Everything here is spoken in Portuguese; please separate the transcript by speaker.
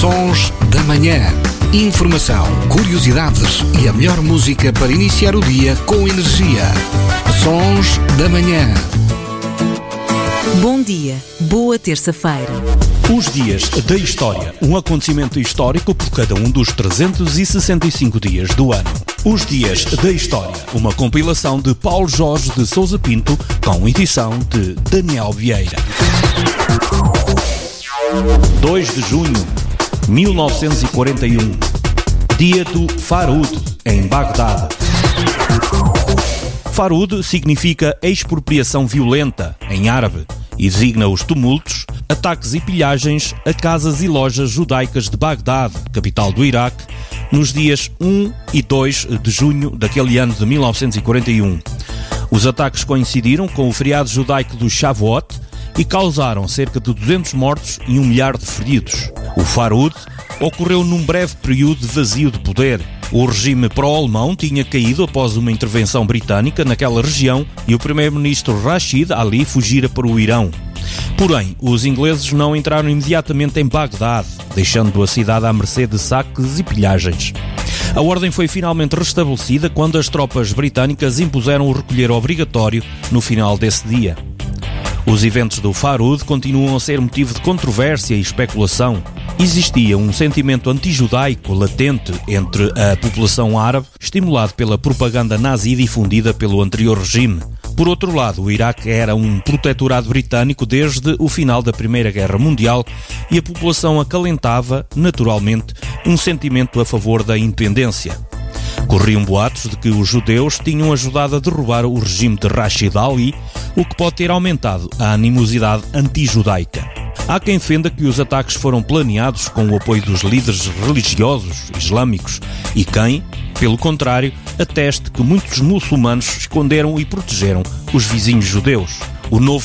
Speaker 1: Sons da Manhã. Informação, curiosidades e a melhor música para iniciar o dia com energia. Sons da Manhã.
Speaker 2: Bom dia, boa terça-feira.
Speaker 3: Os dias da história, um acontecimento histórico por cada um dos 365 dias do ano. Os dias da história, uma compilação de Paulo Jorge de Sousa Pinto, com edição de Daniel Vieira. 2 de junho, 1941, dia do Farud, em Bagdade. Farud significa expropriação violenta, em árabe, e designa os tumultos, ataques e pilhagens a casas e lojas judaicas de Bagdade, capital do Iraque, nos dias 1 e 2 de junho daquele ano de 1941. Os ataques coincidiram com o feriado judaico do Shavuot e causaram cerca de 200 mortos e 1 milhar de feridos. O Farud ocorreu num breve período de vazio de poder. O regime pró-alemão tinha caído após uma intervenção britânica naquela região e o primeiro-ministro Rashid Ali fugira para o Irão. Porém, os ingleses não entraram imediatamente em Bagdade, deixando a cidade à mercê de saques e pilhagens. A ordem foi finalmente restabelecida quando as tropas britânicas impuseram o recolher obrigatório no final desse dia. Os eventos do Farud continuam a ser motivo de controvérsia e especulação. Existia um sentimento anti-judaico latente entre a população árabe, estimulado pela propaganda nazi difundida pelo anterior regime. Por outro lado, o Iraque era um protetorado britânico desde o final da Primeira Guerra Mundial e a população acalentava, naturalmente, um sentimento a favor da independência. Corriam boatos de que os judeus tinham ajudado a derrubar o regime de Rashid Ali, o que pode ter aumentado a animosidade anti-judaica. Há quem defenda que os ataques foram planeados com o apoio dos líderes religiosos islâmicos e quem, pelo contrário, ateste que muitos muçulmanos esconderam e protegeram os vizinhos judeus. O novo